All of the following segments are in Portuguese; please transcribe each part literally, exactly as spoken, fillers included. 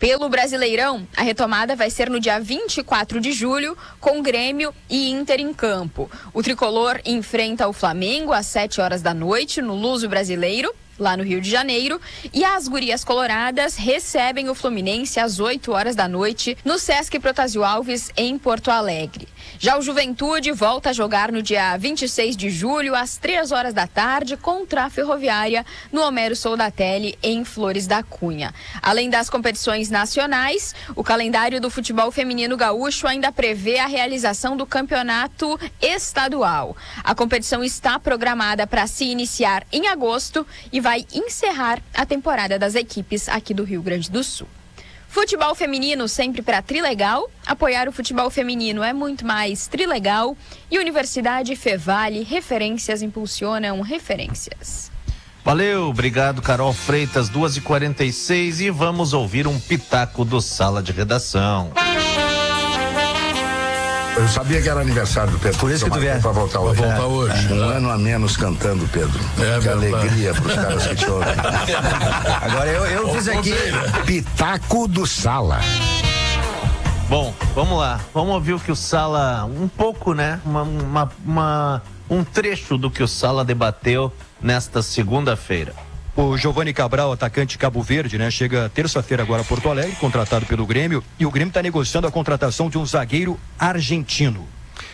Pelo Brasileirão, a retomada vai ser no dia vinte e quatro de julho, com Grêmio e Inter em campo. O tricolor enfrenta o Flamengo às sete horas da noite no Luso Brasileiro, lá no Rio de Janeiro, e as gurias coloradas recebem o Fluminense às oito horas da noite no Sesc Protásio Alves, em Porto Alegre. Já o Juventude volta a jogar no dia vinte e seis de julho, às três horas da tarde, contra a Ferroviária, no Homero Soldatelli, em Flores da Cunha. Além das competições nacionais, o calendário do futebol feminino gaúcho ainda prevê a realização do campeonato estadual. A competição está programada para se iniciar em agosto e vai encerrar a temporada das equipes aqui do Rio Grande do Sul. Futebol feminino sempre para Trilegal. Apoiar o futebol feminino é muito mais Trilegal. E Universidade Fevale, referências impulsionam referências. Valeu, obrigado, Carol Freitas, duas e quarenta e seis, e vamos ouvir um pitaco do Sala de Redação. Eu sabia que era aniversário do Pedro. Por isso que tu vier. Pra voltar hoje. Pra voltar hoje. Um ano a menos cantando, Pedro. É, que alegria pros caras que te ouvem. Agora eu, eu fiz aqui Pitaco do Sala. Bom, vamos lá. Vamos ouvir o que o Sala, um pouco, né? Uma, uma, uma, um trecho do que o Sala debateu nesta segunda-feira. O Giovani Cabral, atacante Cabo Verde, né? Chega terça-feira agora a Porto Alegre, contratado pelo Grêmio, e o Grêmio está negociando a contratação de um zagueiro argentino,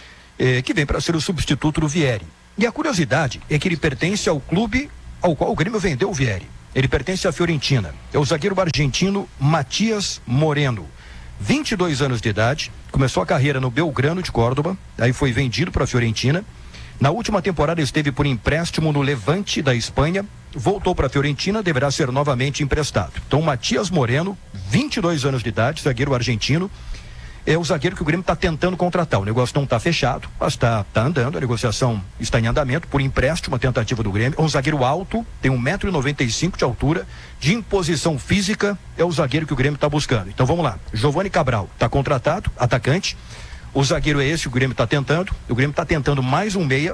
eh, que vem para ser o substituto do Vieri. E a curiosidade é que ele pertence ao clube ao qual o Grêmio vendeu o Vieri. Ele pertence à Fiorentina. É o zagueiro argentino Matias Moreno. vinte e dois anos de idade, começou a carreira no Belgrano de Córdoba, aí foi vendido para a Fiorentina. Na última temporada esteve por empréstimo no Levante da Espanha, voltou para a Fiorentina, deverá ser novamente emprestado. Então, Matias Moreno, vinte e dois anos de idade, zagueiro argentino, é o zagueiro que o Grêmio está tentando contratar. O negócio não está fechado, mas está tá andando, a negociação está em andamento, por empréstimo, a tentativa do Grêmio. É um zagueiro alto, tem um metro e noventa e cinco de altura, de imposição física, é o zagueiro que o Grêmio está buscando. Então vamos lá, Giovani Cabral está contratado, atacante. O zagueiro é esse que o Grêmio está tentando. O Grêmio está tentando mais um meia.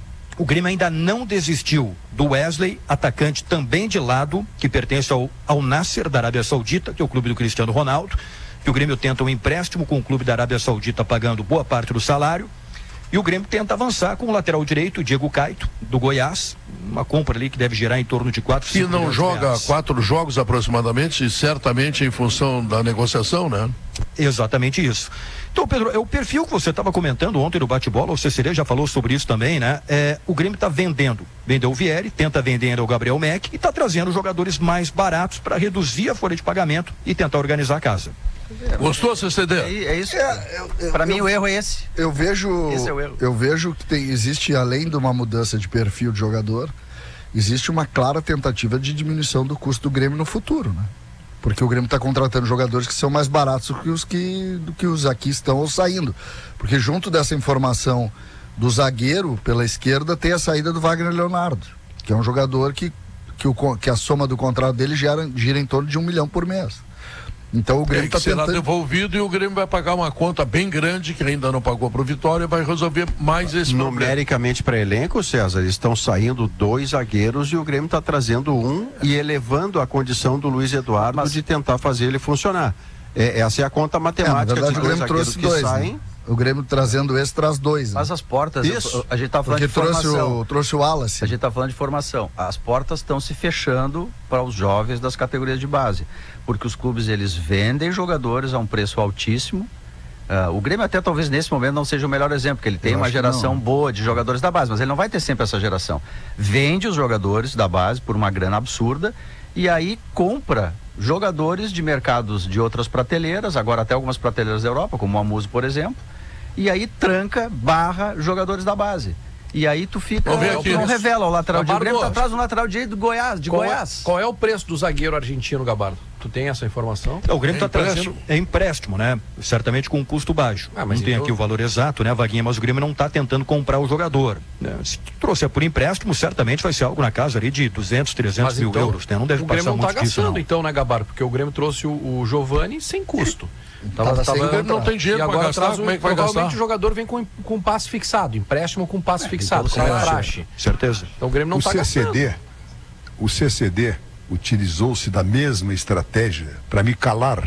O Grêmio ainda não desistiu do Wesley, atacante também de lado, que pertence ao, ao Nasser da Arábia Saudita, que é o clube do Cristiano Ronaldo. Que o Grêmio tenta um empréstimo com o clube da Arábia Saudita pagando boa parte do salário. E o Grêmio tenta avançar com o lateral direito, Diego Caito, do Goiás. Uma compra ali que deve gerar em torno de quatro, cinco milhões. E não joga quatro jogos aproximadamente, certamente em função da negociação, né? Exatamente isso. Então, Pedro, é o perfil que você estava comentando ontem no bate-bola, o C C D já falou sobre isso também, né? É, o Grêmio está vendendo, vendeu o Vieri, tenta vender ainda o Gabriel Meck e está trazendo jogadores mais baratos para reduzir a folha de pagamento e tentar organizar a casa. Gostou, C C D? É, é isso. É, para mim o erro é esse. Eu vejo, esse é o erro. Eu vejo que tem, existe, além de uma mudança de perfil de jogador, existe uma clara tentativa de diminuição do custo do Grêmio no futuro, né? Porque o Grêmio está contratando jogadores que são mais baratos do que os que, do que os aqui estão ou saindo. Porque junto dessa informação do zagueiro pela esquerda tem a saída do Wagner Leonardo, que é um jogador que, que, o, que a soma do contrato dele gira, gira em torno de um milhão por mês. Então o Grêmio está é, tentando... será devolvido e o Grêmio vai pagar uma conta bem grande que ainda não pagou para o Vitória e vai resolver mais esse problema. Numericamente para elenco, César, estão saindo dois zagueiros e o Grêmio está trazendo um e elevando a condição do Luiz Eduardo Mas... de tentar fazer ele funcionar. É, essa é a conta matemática. É, na verdade, de o Grêmio trouxe dois, saem. Né? O Grêmio trazendo esse traz dois. Né? Mas as portas, Isso. a gente tá falando Porque de formação. Trouxe o, trouxe o Wallace. A gente tá falando de formação. As portas estão se fechando para os jovens das categorias de base. Porque os clubes, eles vendem jogadores a um preço altíssimo. Uh, o Grêmio até talvez nesse momento não seja o melhor exemplo, porque ele tem Eu uma geração boa de jogadores da base, mas ele não vai ter sempre essa geração. Vende os jogadores da base por uma grana absurda e aí compra jogadores de mercados de outras prateleiras, agora até algumas prateleiras da Europa, como o Amuso, por exemplo, e aí tranca, barra jogadores da base. E aí tu fica, tu não revela o lateral direito. O Grêmio tá atrás do lateral direito do Goiás, de qual Goiás. É, qual é o preço do zagueiro argentino, Gabardo? Tu tem essa informação? É, o Grêmio está é trazendo, é empréstimo, né? Certamente com um custo baixo. Ah, mas não tem então... aqui o valor exato, né, Vaguinha? Mas o Grêmio não está tentando comprar o jogador. Né? Se trouxer por empréstimo, certamente vai ser algo na casa ali de duzentos, trezentos mil então, euros, né? Não deve o passar Grêmio muito não tá disso, gastando, não. então, né, Gabardo? Porque o Grêmio trouxe o, o Giovani sem custo. Tava, tava, tava, tava, não tem dinheiro e agora para gastar, traz um, como é que vai provavelmente gastar? O jogador vem com, com passe fixado, empréstimo com passe é, fixado, então, com praxe. Certeza. Então o Grêmio não está gastando. O C C D utilizou-se da mesma estratégia para me calar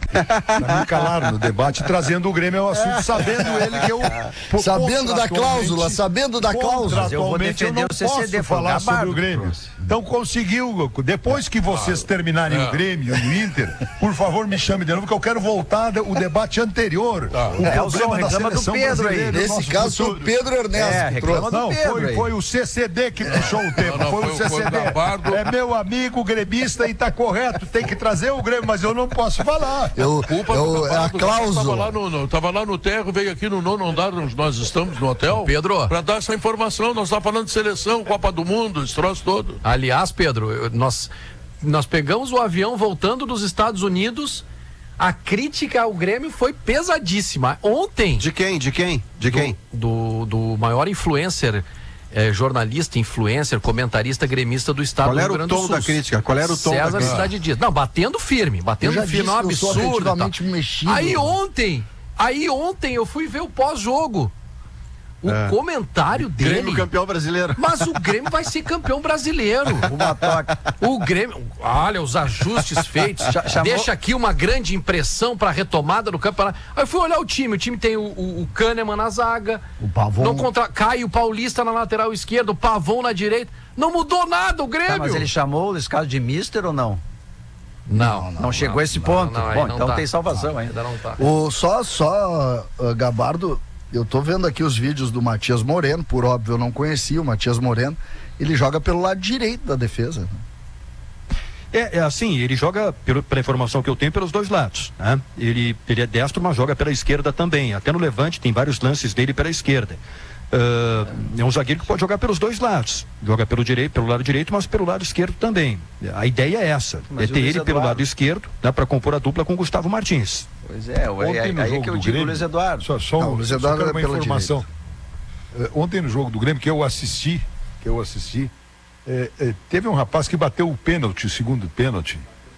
Pra me calar no debate, trazendo o Grêmio ao assunto, sabendo ele que eu... Sabendo da cláusula, sabendo da cláusula. Mas eu vou Atualmente eu defender não o C C D, posso foi o falar sobre Gabardo o que Grêmio. trouxe. Então conseguiu, depois que vocês terminarem o Grêmio e o Inter, por favor me chame de novo, que eu quero voltar o debate anterior. O É, o problema da reclama do seleção Pedro aí. brasileira, o Nesse nosso caso, foi futuro. o Pedro Ernesto É, que reclama trouxe. do Não, Pedro foi, aí. foi o C C D que puxou o tema. Não, não, foi, foi o o- C C D. foi o Gabardo. É meu amigo gremista e tá correto. Tem que trazer o Grêmio, mas eu não posso falar. Eu, Culpa eu, do é a Gabardo, Tava lá, cláusula. no, no, tava lá no terro, veio aqui no nono andar onde nós estamos, no hotel. Pedro. Pra dar essa informação. Nós estamos falando de seleção, Copa do Mundo, esse troço todo. Aliás, Pedro, eu- nós, nós pegamos o avião voltando dos Estados Unidos. A crítica ao Grêmio foi pesadíssima. Ontem. De quem? De quem? De quem? Do, do, do maior influencer, eh, jornalista, influencer, comentarista gremista do estado Qual do era Rio o Grande do tom Sul. da crítica? Qual era o tom da César crítica? Cidade Dias. Não, batendo firme, Eu batendo já firme, disse um que eu sou absurdo. e tal. afetivamente mexido. Aí ontem, aí ontem eu fui ver o pós-jogo. O É. comentário dele. Grêmio campeão brasileiro. Mas o Grêmio vai ser campeão brasileiro. Uma toque. O Grêmio, olha os ajustes feitos. Cha- chamou- Deixa aqui uma grande impressão para a retomada do campeonato. Aí eu fui olhar o time. O time tem o, o, o Kahneman na zaga. O Pavon. Não contra... Caio Paulista na lateral esquerda. O Pavon na direita. Não mudou nada o Grêmio. Tá, mas ele chamou esse caso de mister ou não? Não, Não, chegou a esse ponto. não, aí Bom, não então tá. tem salvação ainda. Ainda não tá. O, só, só, uh, Gabardo, eu tô vendo aqui os vídeos do Matias Moreno, por óbvio eu não conhecia o Matias Moreno, ele joga pelo lado direito da defesa. É, é assim, ele joga, pelo, pela informação que eu tenho, pelos dois lados, né? Ele, ele é destro, mas joga pela esquerda também. Até no Levante tem vários lances dele pela esquerda. Ah, é um zagueiro que pode jogar pelos dois lados. Joga pelo direito, pelo lado direito, mas pelo lado esquerdo também. A ideia é essa, Mas é o ter Luiz ele pelo Eduardo? lado esquerdo, né, para compor a dupla com o Gustavo Martins. Pois é, Ontem aí, no aí é jogo que eu do digo Grêmio, Luiz Eduardo. Só, só, Não, um- o Luiz só Eduardo quero é uma pela informação. Eh, Ontem no jogo do Grêmio, que eu assisti, que eu assisti, eh, eh, teve um rapaz que bateu o pênalti, o segundo pênalti.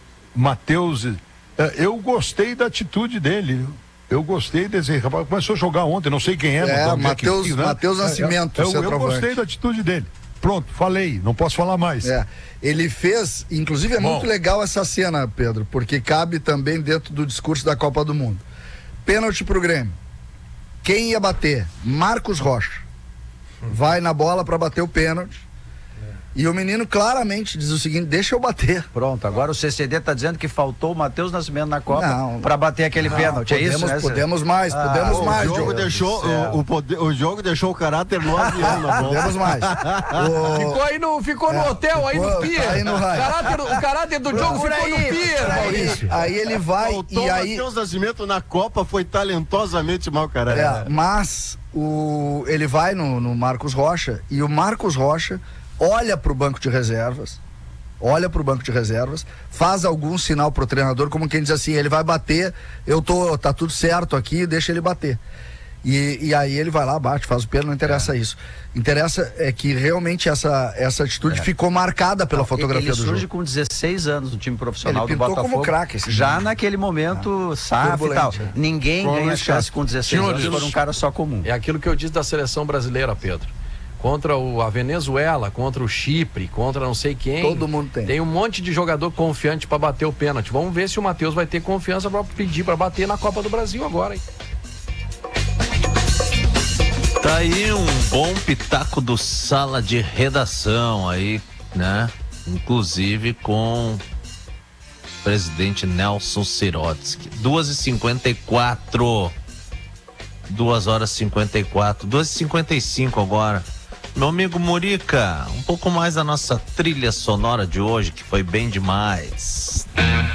Matheus, eh, eu gostei da atitude dele. Eu gostei desse rapaz. Começou a jogar ontem, não sei quem é. É, mas de onde é que Matheus- veio, né? Matheus Nascimento, Eu, eu, eu centroavante. gostei da atitude dele. Pronto, falei, não posso falar mais. É, ele fez, inclusive é Bom. muito legal essa cena, Pedro, porque cabe também dentro do discurso da Copa do Mundo. Pênalti pro Grêmio. Quem ia bater? Marcos Rocha. Vai na bola para bater o pênalti. E o menino claramente diz o seguinte: deixa eu bater. Pronto, agora o C C D tá dizendo que faltou o Matheus Nascimento na Copa Não. para bater aquele Não, pênalti. É isso, podemos, né? podemos mais, Ah, podemos o mais, O jogo Diogo. deixou céu. o, o, poder- o jogo deixou o caráter no avião na bola. Podemos mais. O- Ficou aí no, ficou no É, hotel, aí ficou- no Pier. tá aí no raio. Caráter- o caráter do jogo Por ficou aí, no Pier, por aí. Maurício. aí ele vai Faltou e o aí. Matheus Nascimento na Copa, foi talentosamente mau caráter. É, mas o, ele vai no, no Marcos Rocha e o Marcos Rocha olha para o banco de reservas, olha para o banco de reservas, faz algum sinal pro treinador, como quem diz assim, ele vai bater, eu tô, tá tudo certo aqui, deixa ele bater. E, e aí ele vai lá, bate, faz o pênalti, não interessa isso. Interessa é que realmente essa, essa atitude ficou marcada pela Não, fotografia ele do surge jogo. com dezesseis anos no time profissional Ele do pintou Botafogo. como craque esse já menino. naquele momento, safo e tal. Turbulente, é. Ninguém Com o ganha Luiz chance Castro. com dezesseis Senhores, anos por um cara só comum. É aquilo que eu disse da seleção brasileira, Pedro. Contra o, a Venezuela, contra o Chipre, contra não sei quem. Todo mundo tem. Tem um monte de jogador confiante para bater o pênalti. Vamos ver se o Matheus vai ter confiança para pedir para bater na Copa do Brasil agora, hein? Tá aí um bom pitaco do Sala de Redação aí, né? Inclusive com o presidente Nelson Sirotsky. duas e cinquenta e quatro. duas horas e cinquenta e quatro. duas e cinquenta e cinco agora. Meu amigo Murica, um pouco mais da nossa trilha sonora de hoje, que foi bem demais.